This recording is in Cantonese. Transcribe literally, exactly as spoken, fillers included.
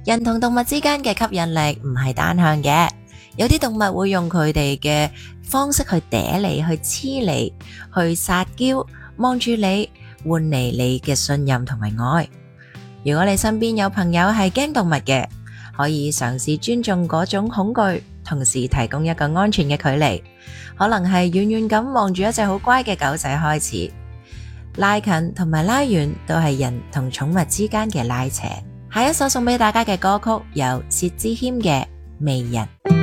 人同動物之間嘅吸引力唔係單向嘅，有啲動物會用佢哋嘅方式去嗲你、去黐你、去撒嬌，望住你，換嚟你嘅信任同埋愛。如果你身邊有朋友係驚動物嘅，可以嘗試尊重嗰種恐懼，同時提供一個安全嘅距離，可能係遠遠咁望住一隻好乖嘅狗仔開始，拉近同埋拉遠都係人同寵物之間嘅拉扯。下一首送俾大家嘅歌曲有薛之謙嘅《魅人》。